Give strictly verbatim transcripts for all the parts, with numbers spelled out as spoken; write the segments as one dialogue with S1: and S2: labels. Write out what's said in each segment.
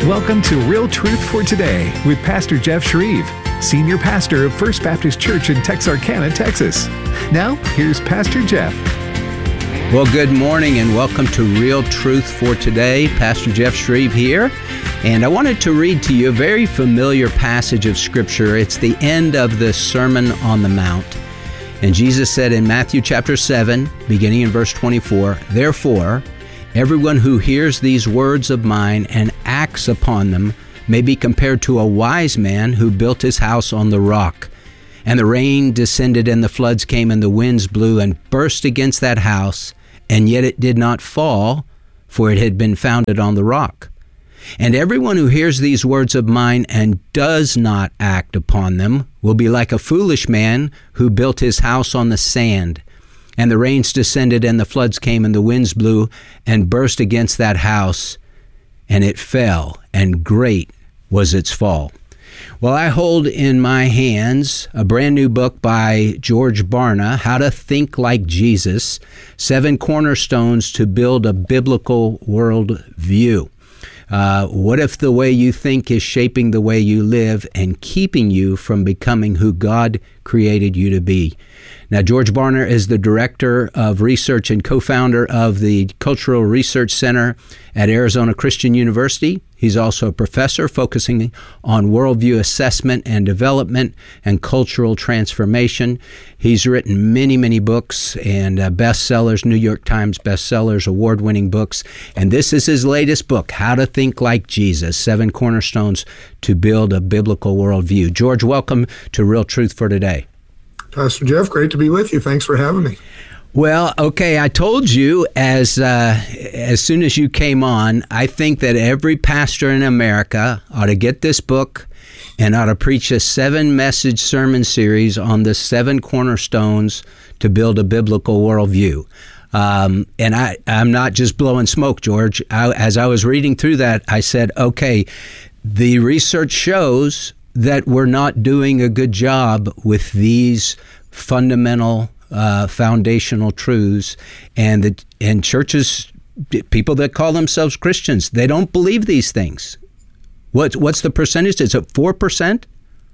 S1: Welcome to Real Truth for Today with Pastor Jeff Shreve, Senior Pastor of First Baptist Church in Texarkana, Texas. Now, here's Pastor Jeff.
S2: Well, good morning and welcome to Real Truth for Today. Pastor Jeff Shreve here. And I wanted to read to you a very familiar passage of Scripture. It's the end of the Sermon on the Mount. And Jesus said in Matthew chapter seven, beginning in verse twenty-four, "Therefore, everyone who hears these words of mine and acts upon them may be compared to a wise man who built his house on the rock. And the rain descended and the floods came and the winds blew and burst against that house, and yet it did not fall, for it had been founded on the rock. And everyone who hears these words of mine and does not act upon them will be like a foolish man who built his house on the sand. And the rains descended, and the floods came, and the winds blew, and burst against that house, and it fell, and great was its fall." Well, I hold in my hands a brand new book by George Barna, How to Think Like Jesus, Seven Cornerstones to Build a Biblical World View. Uh, what if the way you think is shaping the way you live and keeping you from becoming who God created you to be? Now, George Barna is the Director of Research and co-founder of the Cultural Research Center at Arizona Christian University. He's also a professor focusing on worldview assessment and development and cultural transformation. He's written many, many books and uh, bestsellers, New York Times bestsellers, award-winning books. And this is his latest book, How to Think Like Jesus, Seven Cornerstones to Build a Biblical Worldview. George, welcome to Real Truth for Today.
S3: Pastor Jeff, great to be with you. Thanks for having me.
S2: Well, okay, I told you as uh, as soon as you came on, I think that every pastor in America ought to get this book and ought to preach a seven-message sermon series on the seven cornerstones to build a biblical worldview. Um, and I, I'm not just blowing smoke, George. I, as I was reading through that, I said, okay, the research shows that we're not doing a good job with these fundamental uh, foundational truths, and the and churches, people that call themselves Christians, they don't believe these things. What what's the percentage? Is it four percent?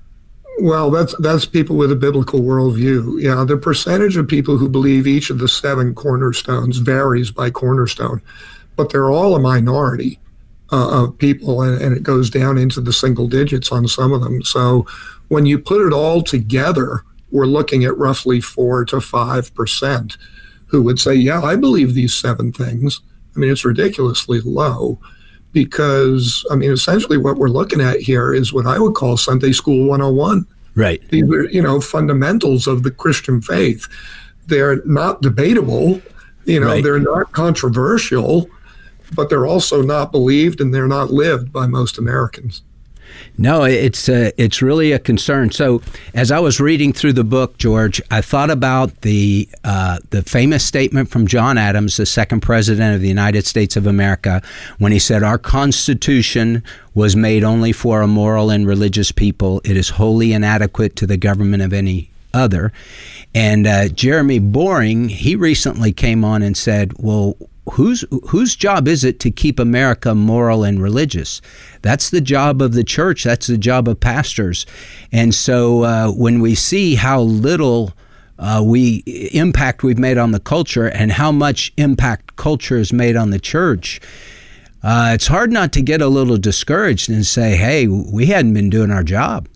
S3: Well, that's that's people with a biblical worldview. Yeah, the percentage of people who believe each of the seven cornerstones varies by cornerstone, but they're all a minority uh, of people, and, and it goes down into the single digits on some of them. So when you put it all together, we're looking at roughly four to five percent who would say, yeah, I believe these seven things. I mean, it's ridiculously low because, I mean, essentially what we're looking at here is what I would call Sunday School one oh one.
S2: Right.
S3: These are, you know, fundamentals of the Christian faith. They're not debatable, you know, right. They're not controversial, but they're also not believed and they're not lived by most Americans.
S2: No, it's uh, it's really a concern. So as I was reading through the book, George, I thought about the uh, the famous statement from John Adams, the second president of the United States of America, when he said, "Our Constitution was made only for a moral and religious people. It is wholly inadequate to the government of any other." And uh, Jeremy Boring, he recently came on and said, well, Whose whose job is it to keep America moral and religious? That's the job of the church. That's the job of pastors. And so uh, when we see how little uh, we impact we've made on the culture and how much impact culture has made on the church, uh, it's hard not to get a little discouraged and say, hey, we hadn't been doing our job.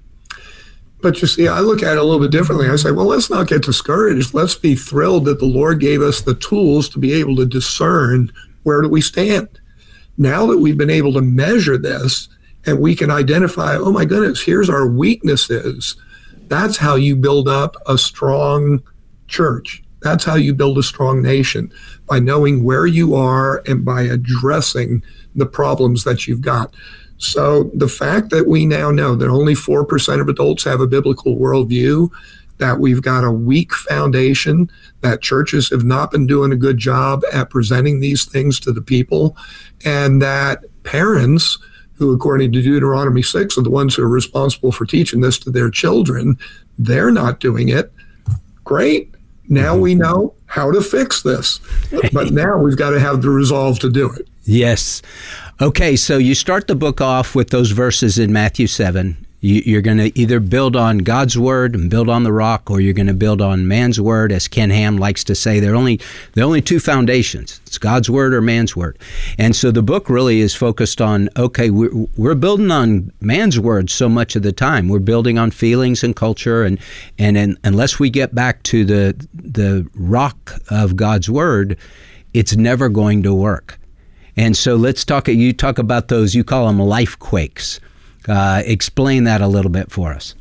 S3: But you see, I look at it a little bit differently. I say, well, let's not get discouraged. Let's be thrilled that the Lord gave us the tools to be able to discern where do we stand. Now that we've been able to measure this and we can identify, oh my goodness, here's our weaknesses. That's how you build up a strong church. That's how you build a strong nation, by knowing where you are and by addressing the problems that you've got. So the fact that we now know that only four percent of adults have a biblical worldview, that we've got a weak foundation, that churches have not been doing a good job at presenting these things to the people, and that parents, who according to Deuteronomy six are the ones who are responsible for teaching this to their children, they're not doing it. Great. Now we know how to fix this. But now we've got to have the resolve to do it.
S2: Yes. Okay, so you start the book off with those verses in Matthew seven. You, you're going to either build on God's word and build on the rock, or you're going to build on man's word, as Ken Ham likes to say. There are only there are only two foundations. It's God's word or man's word. And so the book really is focused on, okay, we're, we're building on man's word so much of the time. We're building on feelings and culture, and and, and unless we get back to the the rock of God's word, it's never going to work. And so let's talk, you talk about those, you call them life quakes. Uh, explain that a little bit for us.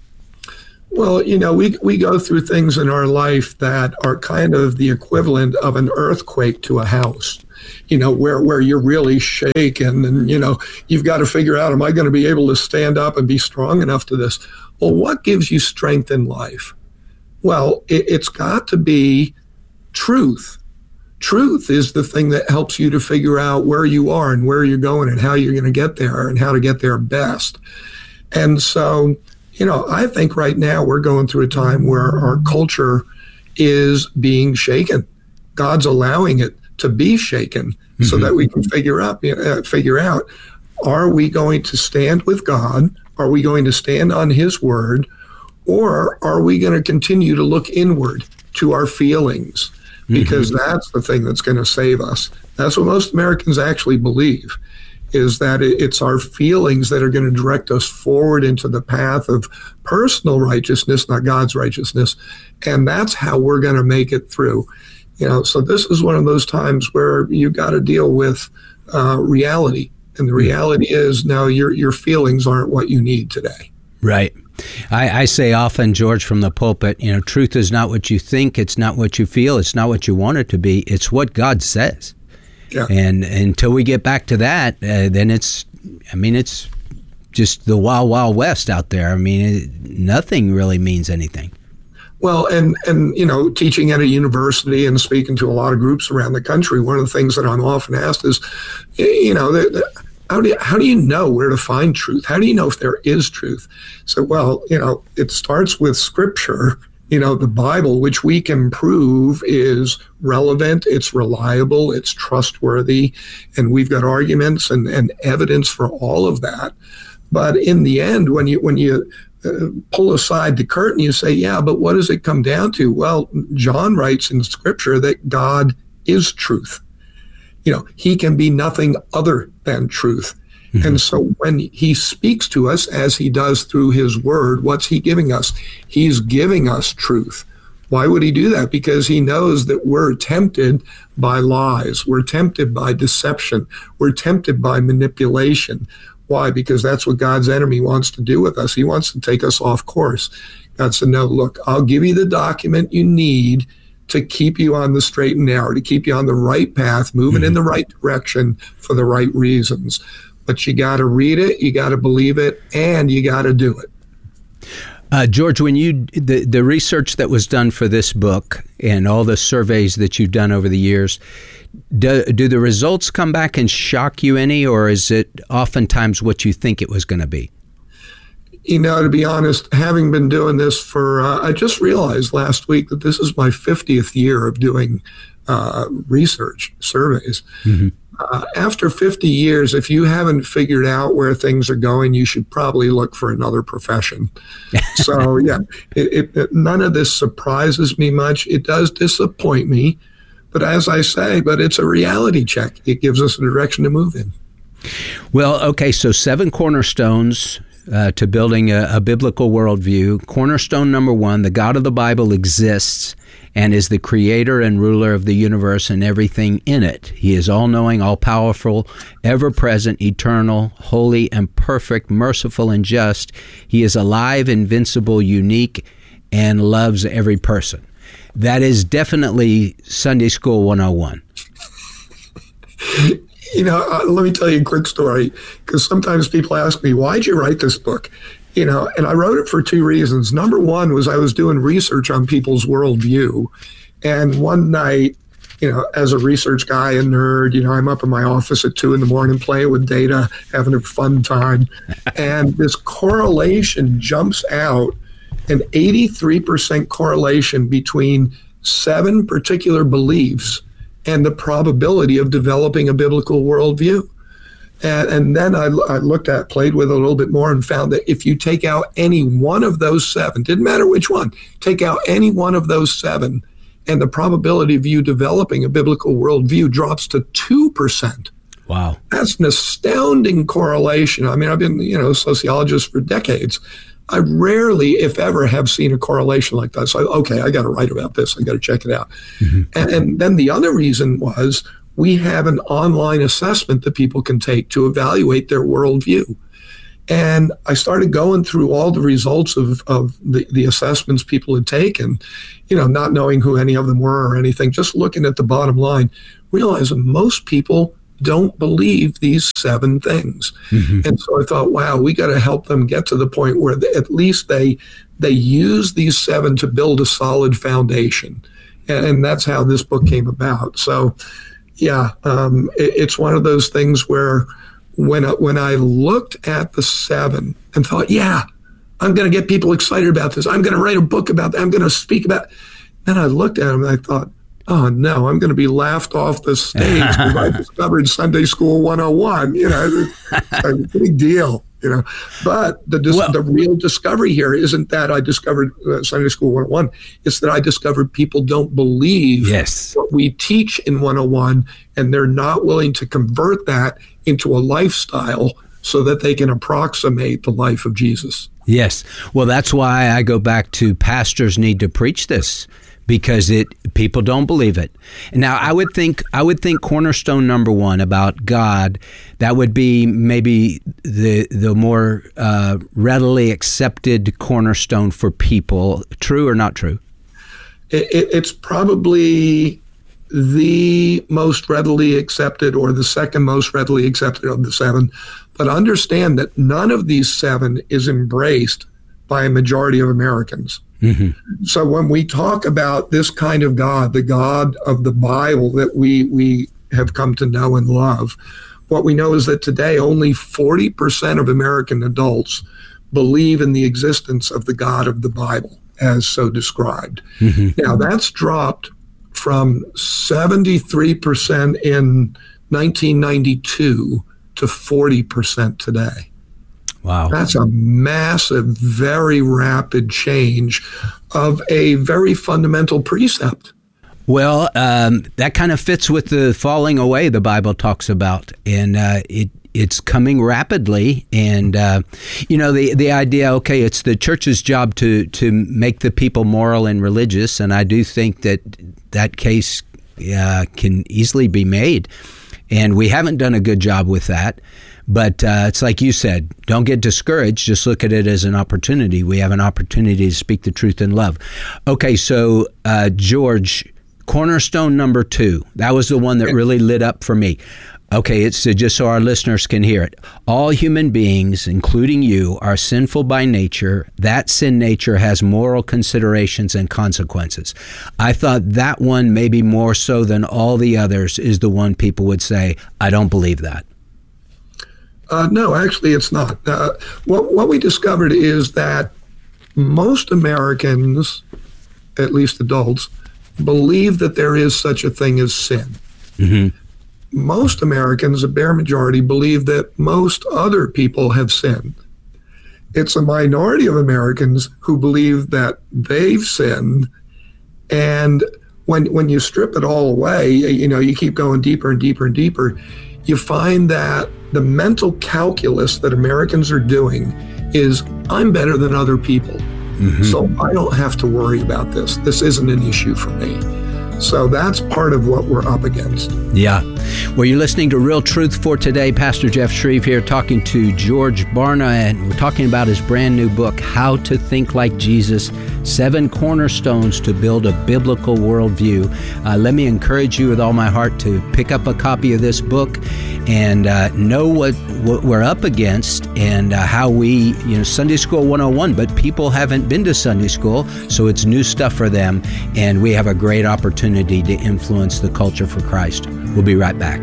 S3: Well, you know, we we go through things in our life that are kind of the equivalent of an earthquake to a house, you know, where, where you're really shaken and, you know, you've got to figure out, am I going to be able to stand up and be strong enough to this? Well, what gives you strength in life? Well, it, it's got to be truth. Truth is the thing that helps you to figure out where you are and where you're going and how you're going to get there and how to get there best. And so, you know, I think right now we're going through a time where our culture is being shaken. God's allowing it to be shaken mm-hmm. so that we can figure out, uh, figure out, are we going to stand with God? Are we going to stand on his word? Or are we going to continue to look inward to our feelings? Because mm-hmm. that's the thing that's going to save us. That's what most Americans actually believe, is that it's our feelings that are going to direct us forward into the path of personal righteousness, not God's righteousness. And that's how we're going to make it through. You know, so this is one of those times where you got to deal with uh, reality. And the reality is now your your feelings aren't what you need today.
S2: Right. I, I say often, George, from the pulpit, you know, truth is not what you think, it's not what you feel, it's not what you want it to be, it's what God says. Yeah. And until we get back to that, uh, then it's, I mean, it's just the wild, wild west out there. I mean, it, nothing really means anything.
S3: Well, and, and, you know, teaching at a university and speaking to a lot of groups around the country, one of the things that I'm often asked is, you know, the, the, How do you, how do you know where to find truth? How do you know if there is truth? So, well, you know, it starts with Scripture, you know, the Bible, which we can prove is relevant, it's reliable, it's trustworthy, and we've got arguments and, and evidence for all of that. But in the end, when you when you uh, pull aside the curtain, you say, yeah, but what does it come down to? Well, John writes in Scripture that God is truth. You know, he can be nothing other than truth. Mm-hmm. And so when he speaks to us, as he does through his word, what's he giving us? He's giving us truth. Why would he do that? Because he knows that we're tempted by lies. We're tempted by deception. We're tempted by manipulation. Why? Because that's what God's enemy wants to do with us. He wants to take us off course. God said, no, look, I'll give you the document you need to keep you on the straight and narrow, to keep you on the right path, moving mm-hmm. in the right direction for the right reasons. But you got to read it, you got to believe it, and you got to do it.
S2: Uh, George, when you the, the research that was done for this book and all the surveys that you've done over the years, do, do the results come back and shock you any, or is it oftentimes what you think it was going to be? You
S3: know, to be honest, having been doing this for, uh, I just realized last week that this is my fiftieth year of doing uh, research surveys. Mm-hmm. Uh, after fifty years, if you haven't figured out where things are going, you should probably look for another profession. So, yeah, it, it, none of this surprises me much. It does disappoint me. But as I say, but it's a reality check. It gives us a direction to move in.
S2: Well, okay, so seven cornerstones Uh, to building a, a biblical worldview. Cornerstone number one, the God of the Bible exists and is the creator and ruler of the universe and everything in it. He is all-knowing, all-powerful, ever-present, eternal, holy and perfect, merciful and just. He is alive, invincible, unique, and loves every person. That is definitely Sunday School one oh one.
S3: You know, uh, let me tell you a quick story, because sometimes people ask me, why'd you write this book? You know, and I wrote it for two reasons. Number one was I was doing research on people's worldview. And one night, you know, as a research guy and nerd, you know, I'm up in my office at two in the morning playing with data, having a fun time. And this correlation jumps out, an eighty-three percent correlation between seven particular beliefs and the probability of developing a biblical worldview. And, and then I, I looked at, played with it a little bit more and found that if you take out any one of those seven, didn't matter which one, take out any one of those seven, and the probability of you developing a biblical worldview drops to two percent.
S2: Wow.
S3: That's an astounding correlation. I mean, I've been, you know, a sociologist for decades. I rarely, if ever, have seen a correlation like that. So, okay, I got to write about this. I got to check it out. Mm-hmm. And, and then the other reason was we have an online assessment that people can take to evaluate their worldview. And I started going through all the results of, of the, the assessments people had taken, you know, not knowing who any of them were or anything, just looking at the bottom line, realizing most people don't believe these seven things. Mm-hmm. And so I thought, wow, we got to help them get to the point where they, at least they they use these seven to build a solid foundation. And, and that's how this book came about. So, yeah, um, it, it's one of those things where when, when I looked at the seven and thought, yeah, I'm going to get people excited about this. I'm going to write a book about that. I'm going to speak about it. Then I looked at them and I thought, oh, no, I'm going to be laughed off the stage because I discovered Sunday School one oh one. You know, it's a big deal, you know. But the dis- well, the real discovery here isn't that I discovered uh, Sunday School one oh one. It's that I discovered people don't believe
S2: yes.
S3: what we teach in one oh one, and they're not willing to convert that into a lifestyle so that they can approximate the life of Jesus.
S2: Yes. Well, that's why I go back to pastors need to preach this. Because it people don't believe it. Now, I would think I would think cornerstone number one about God, that would be maybe the the more uh, readily accepted cornerstone for people. True or not true?
S3: It, it, it's probably the most readily accepted, or the second most readily accepted of the seven. But understand that none of these seven is embraced by a majority of Americans. Mm-hmm. So when we talk about this kind of God, the God of the Bible that we we have come to know and love, what we know is that today only forty percent of American adults believe in the existence of the God of the Bible as so described. Mm-hmm. Now that's dropped from seventy-three percent in nineteen ninety-two to forty percent today.
S2: Wow.
S3: That's a massive, very rapid change of a very fundamental precept.
S2: Well, um, that kind of fits with the falling away the Bible talks about, and uh, it it's coming rapidly. And uh, you know, the the idea, okay, it's the church's job to to make the people moral and religious, and I do think that that case uh, can easily be made, and we haven't done a good job with that. But uh, it's like you said, don't get discouraged. Just look at it as an opportunity. We have an opportunity to speak the truth in love. Okay, so uh, George, cornerstone number two. That was the one that really lit up for me. Okay, it's uh, just so our listeners can hear it. All human beings, including you, are sinful by nature. That sin nature has moral considerations and consequences. I thought that one, maybe more so than all the others, is the one people would say, I don't believe that.
S3: Uh, no, actually, it's not. Uh, what, what we discovered is that most Americans, at least adults, believe that there is such a thing as sin. Mm-hmm. Most Americans, a bare majority, believe that most other people have sinned. It's a minority of Americans who believe that they've sinned, and when when you strip it all away, you know, you keep going deeper and deeper and deeper, you find that the mental calculus that Americans are doing is, I'm better than other people. Mm-hmm. So I don't have to worry about this. This isn't an issue for me. So that's part of what we're up against.
S2: Yeah. Well, you're listening to Real Truth for Today. Pastor Jeff Shreve here talking to George Barna, and we're talking about his brand new book, How to Think Like Jesus, Seven Cornerstones to Build a Biblical Worldview. Uh, let me encourage you with all my heart to pick up a copy of this book and uh, know what, what we're up against and uh, how we, you know, Sunday School one oh one, but people haven't been to Sunday School, so it's new stuff for them, and we have a great opportunity to influence the culture for Christ. We'll be right back.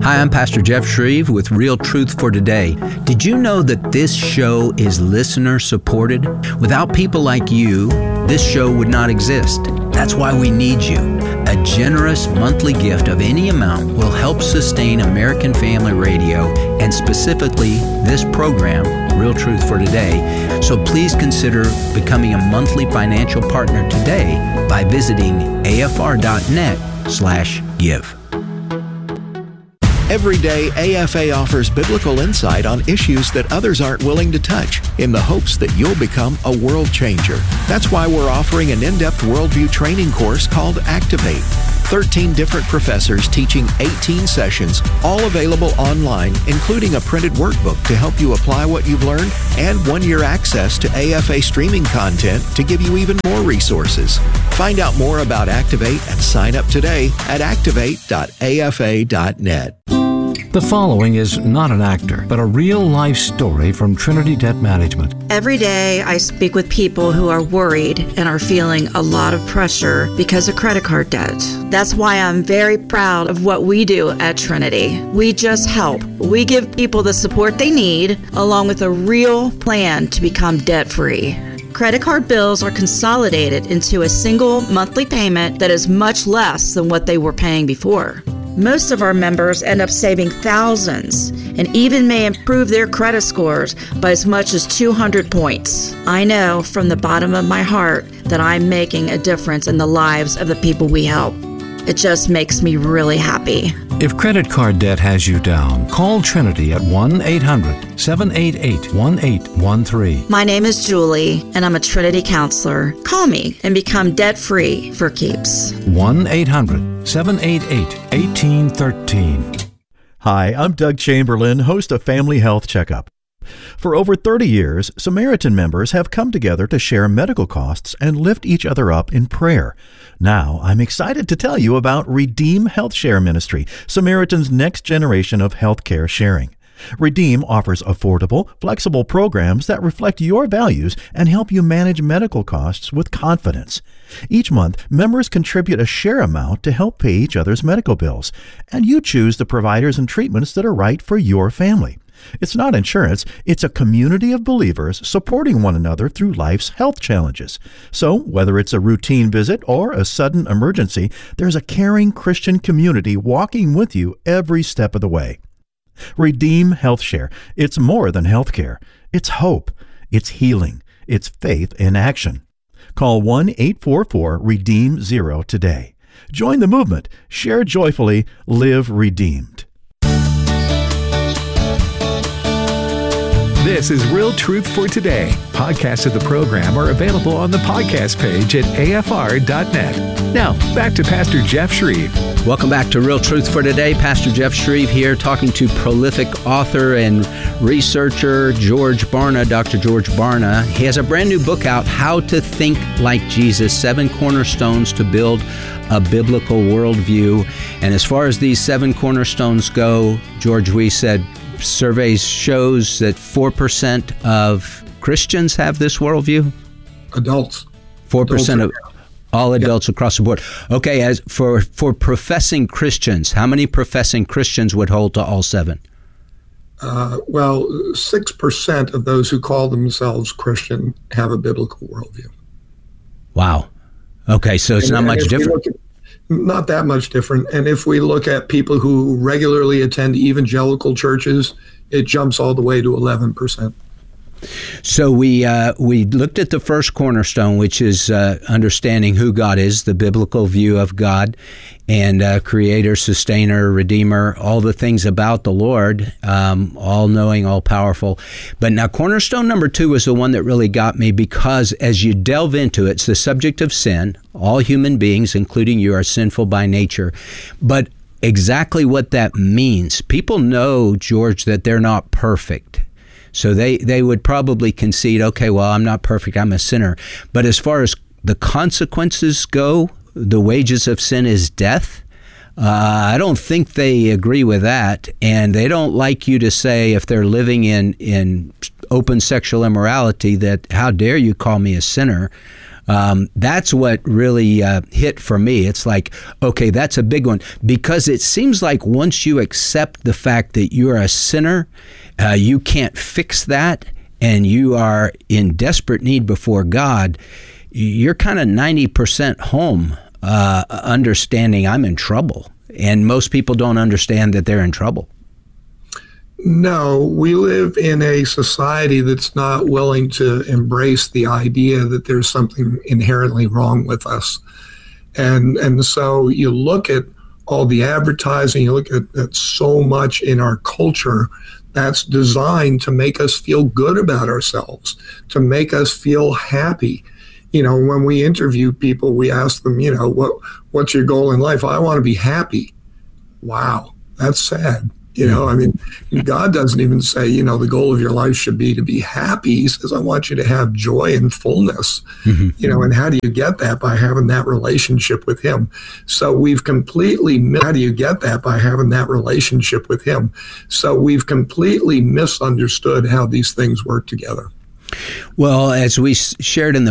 S2: Hi, I'm Pastor Jeff Shreve with Real Truth for Today. Did you know that this show is listener supported? Without people like you, this show would not exist. That's why we need you. A generous monthly gift of any amount will help sustain American Family Radio and specifically this program, Real Truth for Today. So please consider becoming a monthly financial partner today by visiting afr.net slash give.
S4: Every day, A F A offers biblical insight on issues that others aren't willing to touch in the hopes that you'll become a world changer. That's why we're offering an in-depth worldview training course called Activate. thirteen different professors teaching eighteen sessions, all available online, including a printed workbook to help you apply what you've learned and one-year access to A F A streaming content to give you even more resources. Find out more about Activate and sign up today at activate dot a f a dot net.
S5: The following is not an actor, but a real-life story from Trinity Debt Management.
S6: Every day I speak with people who are worried and are feeling a lot of pressure because of credit card debt. That's why I'm very proud of what we do at Trinity. We just help. We give people the support they need, along with a real plan to become debt-free. Credit card bills are consolidated into a single monthly payment that is much less than what they were paying before. Most of our members end up saving thousands and even may improve their credit scores by as much as two hundred points. I know from the bottom of my heart that I'm making a difference in the lives of the people we help. It just makes me really happy.
S5: If credit card debt has you down, call Trinity at one eight hundred seven eight eight one eight one three.
S6: My name is Julie, and I'm a Trinity counselor. Call me and become debt-free for keeps.
S5: one eight hundred seven eight eight one eight one three.
S7: Hi, I'm Doug Chamberlain, host of Family Health Checkup. For over thirty years, Samaritan members have come together to share medical costs and lift each other up in prayer. Now, I'm excited to tell you about Redeem Health Share Ministry, Samaritan's next generation of healthcare sharing. Redeem offers affordable, flexible programs that reflect your values and help you manage medical costs with confidence. Each month, members contribute a share amount to help pay each other's medical bills, and you choose the providers and treatments that are right for your family. It's not insurance, it's a community of believers supporting one another through life's health challenges. So, whether it's a routine visit or a sudden emergency, there's a caring Christian community walking with you every step of the way. Redeem Health Share. It's more than healthcare. It's hope. It's healing. It's faith in action. Call one eight four four REDEEM zero today. Join the movement. Share joyfully. Live redeemed.
S1: This is Real Truth for Today. Podcasts of the program are available on the podcast page at a f r dot net. Now, back to Pastor Jeff Shreve.
S2: Welcome back to Real Truth for Today. Pastor Jeff Shreve here, talking to prolific author and researcher George Barna, Doctor George Barna. He has a brand new book out, How to Think Like Jesus, Seven Cornerstones to Build a Biblical Worldview. And as far as these seven cornerstones go, George, we said surveys shows that four percent of Christians have this worldview?
S3: Adults.
S2: four percent
S3: Adults
S2: of all adults, yeah, across the board. Okay, as for, for professing Christians, how many professing Christians would hold to all seven?
S3: Uh, well, six percent of those who call themselves Christian have a biblical worldview.
S2: Wow. Okay, so it's and, not and much different. At,
S3: not that much different. And if we look at people who regularly attend evangelical churches, it jumps all the way to eleven percent.
S2: So we uh, we looked at the first cornerstone, which is uh, understanding who God is, the biblical view of God, and uh, creator, sustainer, redeemer, all the things about the Lord, um, all-knowing, all-powerful. But now cornerstone number two was the one that really got me, because as you delve into it, it's the subject of sin. All human beings, including you, are sinful by nature. But exactly what that means, people know, George, that they're not perfect. So they, they would probably concede, okay, well, I'm not perfect, I'm a sinner. But as far as the consequences go, the wages of sin is death. Uh, I don't think they agree with that. And they don't like you to say, if they're living in, in open sexual immorality, that how dare you call me a sinner? Um, that's what really uh, hit for me. It's like, okay, that's a big one, because it seems like once you accept the fact that you're a sinner, uh, you can't fix that, and you are in desperate need before God, you're kind of ninety percent home, uh, understanding I'm in trouble. And most people don't understand that they're in trouble.
S3: No, we live in a society that's not willing to embrace the idea that there's something inherently wrong with us. And and so you look at all the advertising, you look at, at so much in our culture that's designed to make us feel good about ourselves, to make us feel happy. You know, when we interview people, we ask them, you know, what what's your goal in life? I want to be happy. Wow, that's sad. You know, I mean, God doesn't even say, you know, the goal of your life should be to be happy. He says, I want you to have joy and fullness. Mm-hmm. You know, and how do you get that? By having that relationship with him. So we've completely, how do you get that? By having that relationship with him. So we've completely misunderstood how these things work together.
S2: Well, as we shared in the